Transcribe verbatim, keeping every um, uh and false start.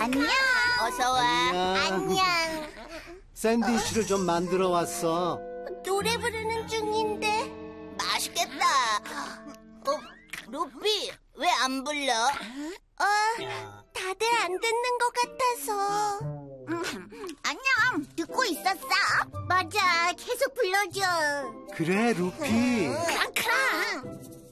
안녕. 어서 와. 안녕. 샌드위치를 좀 만들어 왔어. 노래 부르는 중인데. 맛있겠다. 어, 루피, 왜 안 불러? 어, 다들 안 듣는 것 같아서. 안녕, 듣고 있었어? 맞아, 계속 불러줘. 그래, 루피. 크랑크랑.